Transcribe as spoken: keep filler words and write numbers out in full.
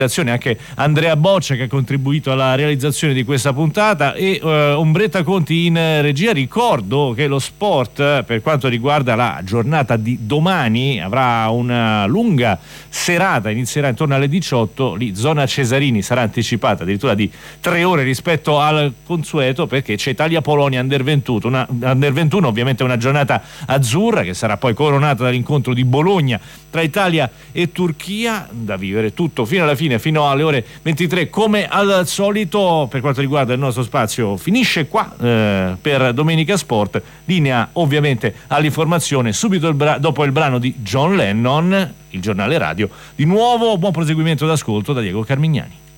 anche Andrea Boccia che ha contribuito alla realizzazione di questa puntata e uh, Ombretta Conti in regia. Ricordo che lo sport, per quanto riguarda la giornata di domani, avrà una lunga serata, inizierà intorno alle diciotto, lì zona Cesarini sarà anticipata addirittura di tre ore rispetto al consueto, perché c'è Italia-Polonia under ventuno, una, under ventuno ovviamente una giornata azzurra che sarà poi coronata dall'incontro di Bologna tra Italia e Turchia, da vivere tutto fino alla fine, fino alle ore ventitré come al solito. Per quanto riguarda il nostro spazio finisce qua eh, per Domenica Sport, linea ovviamente all'informazione subito il bra- dopo il brano di John Lennon, il giornale radio. Di nuovo buon proseguimento d'ascolto da Diego Carmignani.